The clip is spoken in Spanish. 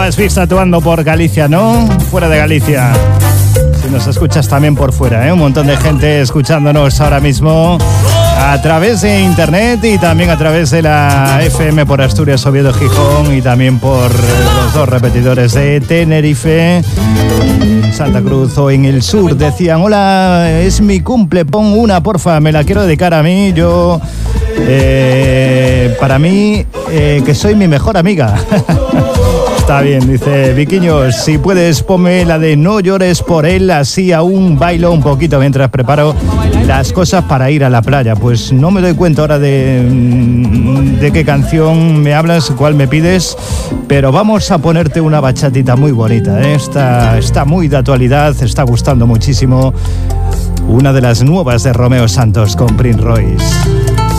has visto actuando por Galicia, ¿no? Fuera de Galicia. Si nos escuchas también por fuera, ¿eh? Un montón de gente escuchándonos ahora mismo a través de internet y también a través de la FM por Asturias, Oviedo, Gijón y también por los dos repetidores de Tenerife, Santa Cruz o en el sur. Decían, hola, es mi cumple, pon una, porfa, me la quiero dedicar a mí. Yo, para mí, que soy mi mejor amiga. Está bien, dice Viquiños, si puedes ponme la de No llores por él, así aún bailo un poquito mientras preparo las cosas para ir a la playa. Pues no me doy cuenta ahora de qué canción me hablas, cuál me pides, pero vamos a ponerte una bachatita muy bonita, ¿eh? Está muy de actualidad, está gustando muchísimo. Una de las nuevas de Romeo Santos con Prince Royce.